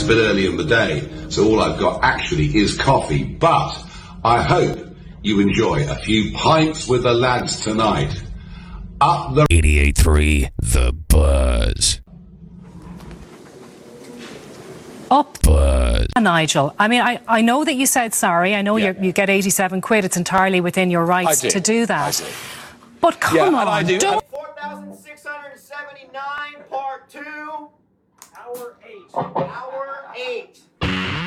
bit early in the day, so all I've got actually is coffee. But I hope you enjoy a few pints with the lads tonight. Up the 88.3 The Buzz. Up, Buzz. Nigel. I mean, I know that you said sorry. I know you get 87 quid. It's entirely within your rights to do that. But come on, I do. don't. 4,679, part 2, hour 8. Hour 8.